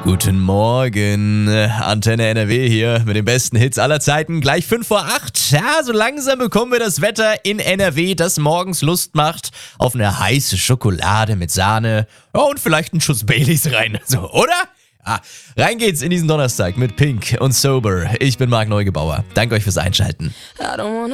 Guten Morgen, Antenne NRW hier mit den besten Hits aller Zeiten. Gleich 5 vor 8. Ja, so langsam bekommen wir das Wetter in NRW, das morgens Lust macht auf eine heiße Schokolade mit Sahne. Ja, und vielleicht einen Schuss Baileys rein. So, oder? Ja, rein geht's in diesen Donnerstag mit Pink und Sober. Ich bin Marc Neugebauer. Danke euch fürs Einschalten.